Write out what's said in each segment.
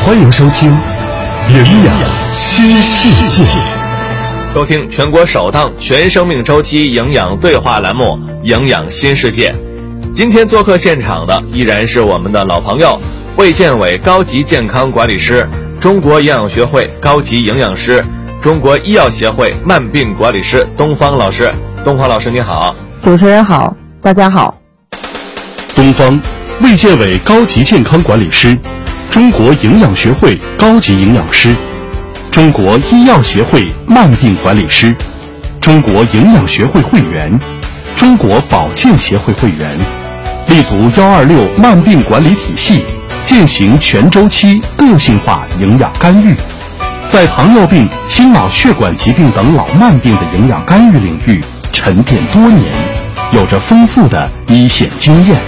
欢迎收听营养新世界， 收听全国首档全生命周期营养对话栏目《营养新世界》。今天做客现场的依然是我们的老朋友，卫健委高级健康管理师，中国营养学会高级营养师，中国医药协会慢病管理师东方老师。东方老师你好。 主持人好，大家好。 东方，卫健委高级健康管理师，中国营养学会高级营养师，中国医药协会慢病管理师，中国营养学会会员，中国保健协会会员，立足126慢病管理体系，践行全周期个性化营养干预，在糖尿病、心脑血管疾病等老慢病的营养干预领域沉淀多年，有着丰富的一线经验。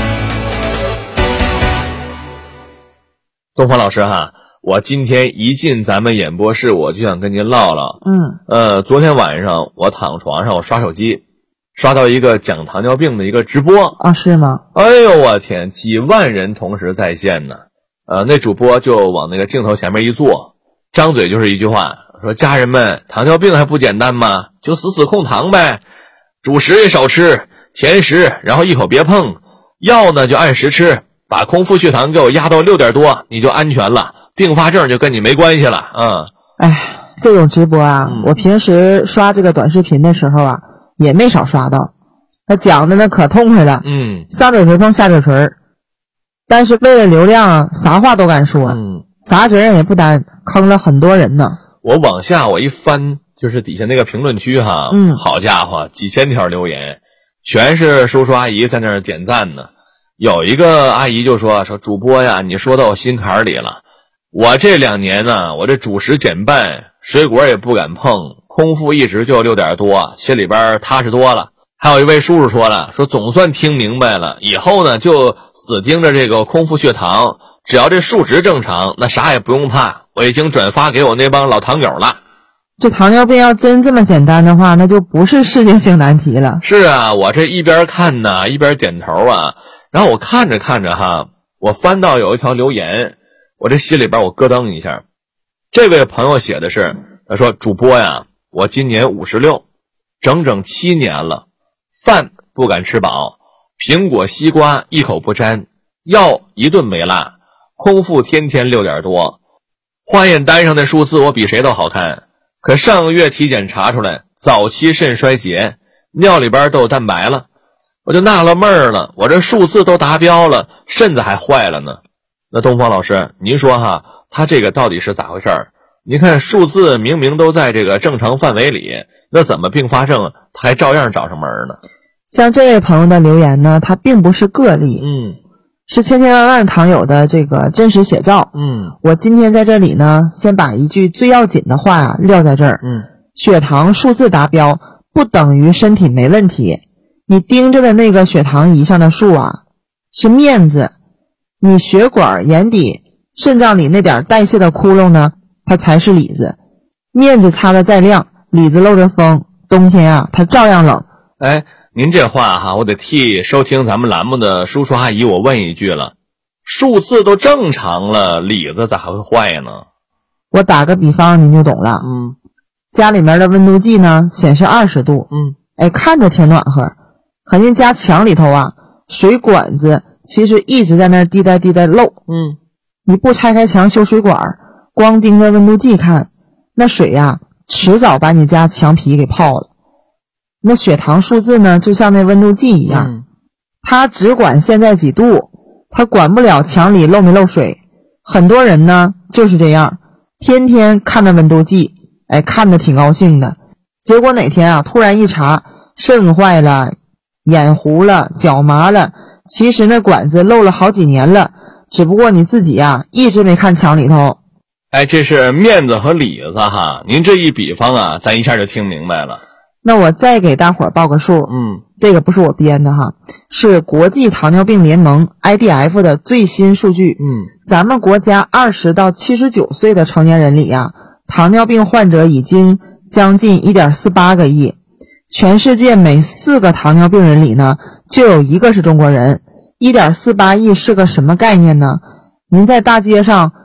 东方老师哈，我今天一进咱们演播室，我就想跟您唠唠。昨天晚上我躺床上，我刷手机，刷到一个讲糖尿病的一个直播啊，是吗？ 哎呦我天，几万人同时在线呢。那主播就往那个镜头前面一坐，张嘴就是一句话，说家人们，糖尿病还不简单吗？就死死控糖呗，主食也少吃，甜食然后一口别碰，药呢就按时吃，把空腹血糖给我压到6点多，你就安全了，并发症就跟你没关系了。 这种直播啊，我平时刷这个短视频的时候啊，也没少刷到。他讲的那可痛快了，上嘴唇碰下嘴唇，但是为了流量啊，啥话都敢说，啥责任也不担，坑了很多人呢。 我往下我一翻，就是底下那个评论区哈，好家伙，几千条留言，全是叔叔阿姨在那儿点赞呢。有一个阿姨就说主播呀，你说到我心坎里了。我这2年呢，我这主食减半，水果也不敢碰，空腹一直就6点多，心里边踏实多了。还有一位叔叔说了，说总算听明白了，以后呢就死盯着这个空腹血糖，只要这数值正常，那啥也不用怕。我已经转发给我那帮老糖友了。 这糖尿病要真这么简单的话，那就不是世界性难题了。 是啊，我这一边看呢一边点头啊。然后我看着看着哈，我翻到有一条留言，我这心里边我咯噔一下。这位朋友写的是，他说主播呀，我今年56，整整7年了，饭不敢吃饱，苹果西瓜一口不沾，药一顿没落，空腹天天6点多，化验单上的数字我比谁都好看，可上个月体检查出来早期肾衰竭，尿里边都有蛋白了。我就纳了闷了，我这数字都达标了，肾子还坏了呢。那东方老师，您说哈，他这个到底是咋回事儿？您看数字明明都在这个正常范围里，那怎么并发症他还照样找上门呢？ 像这位朋友的留言呢，他并不是个例，是千千万万糖友的这个真实写照。我今天在这里呢，先把一句最要紧的话撂在这儿。血糖数字达标不等于身体没问题。你盯着的那个血糖仪上的数啊，是面子，你血管、眼底、肾脏里那点代谢的窟窿呢，它才是里子。面子擦得再亮，里子漏着风，冬天啊，它照样冷。 您这话哈，我得替收听咱们栏目的叔叔阿姨我问一句了，数字都正常了，里子咋还会坏呢？ 我打个比方您就懂了。家里面的温度计呢显示20度，看着挺暖和，可您家墙里头啊，水管子其实一直在那儿滴答滴答漏。你不拆开墙修水管，光盯着温度计看，那水呀，迟早把你家墙皮给泡了。那血糖数字呢，就像那温度计一样，它只管现在几度，它管不了墙里漏没漏水。很多人呢就是这样，天天看那温度计，看得挺高兴的，结果哪天啊，突然一查，肾坏了，眼糊了，脚麻了，其实那管子漏了好几年了，只不过你自己呀，一直没看墙里头。 这是面子和里子哈，您这一比方啊，咱一下就听明白了。 那我再给大伙儿报个数，这个不是我编的哈，是国际糖尿病联盟 IDF 的最新数据。咱们国家20到79岁的成年人里呀，糖尿病患者已经将近 1.48 个亿。全世界每4个糖尿病人里呢，就有1个是中国人。1.48亿是个什么概念呢？您在大街上